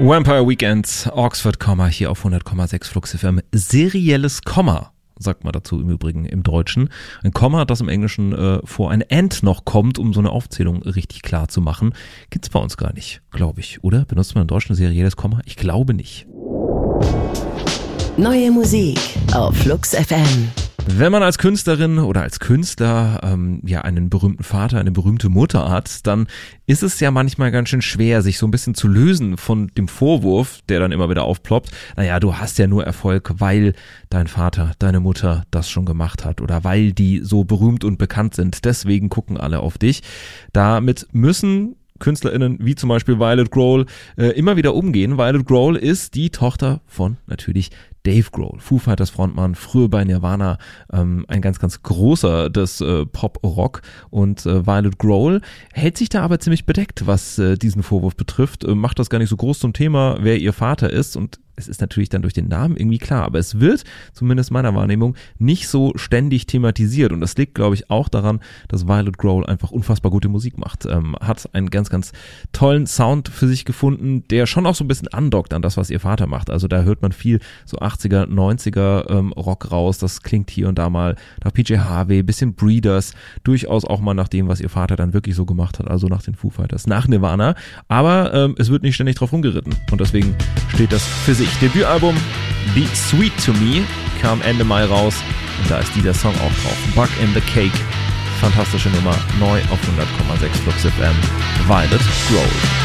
Vampire Weekend, Oxford Komma hier auf 100,6 Flux FM. Serielles Komma, sagt man dazu im Übrigen im Deutschen. Ein Komma, das im Englischen vor ein And noch kommt, um so eine Aufzählung richtig klar zu machen. Gibt's bei uns gar nicht, glaube ich, oder? Benutzt man im Deutschen ein serielles Komma? Ich glaube nicht. Neue Musik auf Flux FM. Wenn man als Künstlerin oder als Künstler einen berühmten Vater, eine berühmte Mutter hat, dann ist es ja manchmal ganz schön schwer, sich so ein bisschen zu lösen von dem Vorwurf, der dann immer wieder aufploppt. Naja, du hast ja nur Erfolg, weil dein Vater, deine Mutter das schon gemacht hat oder weil die so berühmt und bekannt sind. Deswegen gucken alle auf dich. Damit müssen KünstlerInnen wie zum Beispiel Violet Grohl immer wieder umgehen. Violet Grohl ist die Tochter von natürlich Dave Grohl, Foo Fighters Frontmann, früher bei Nirvana, ein ganz, ganz großer des Pop-Rock, und Violet Grohl hält sich da aber ziemlich bedeckt, was diesen Vorwurf betrifft, macht das gar nicht so groß zum Thema, wer ihr Vater ist, und es ist natürlich dann durch den Namen irgendwie klar, aber es wird, zumindest meiner Wahrnehmung, nicht so ständig thematisiert, und das liegt, glaube ich, auch daran, dass Violet Grohl einfach unfassbar gute Musik macht, hat einen ganz, ganz tollen Sound für sich gefunden, der schon auch so ein bisschen andockt an das, was ihr Vater macht, also da hört man viel so 80er, 90er Rock raus, das klingt hier und da mal nach PJ Harvey, bisschen Breeders, durchaus auch mal nach dem, was ihr Vater dann wirklich so gemacht hat, also nach den Foo Fighters, nach Nirvana, aber es wird nicht ständig drauf rumgeritten, und deswegen steht das für sich. Debütalbum Be Sweet to Me kam Ende Mai raus, und da ist dieser Song auch drauf. Bug in the Cake. Fantastische Nummer, neu auf 100,6 Flux FM. Violet Grohl.